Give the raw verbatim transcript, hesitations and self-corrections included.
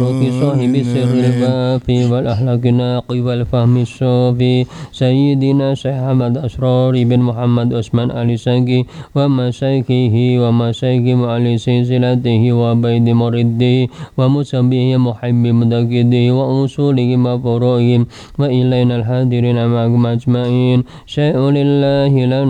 صاحب السر الوافي والأخلاق الناقي والفهم الصافي سيدنا شيخ أحمد أسرار بن محمد عثمان آل ساقي ومشايخه ومشايخ وآل سلسلته وبيد مرده ومسبه محب متقده وأصولهم وفروعهم وإلينا الحاضرين معكم أجمعين شيء لله لنا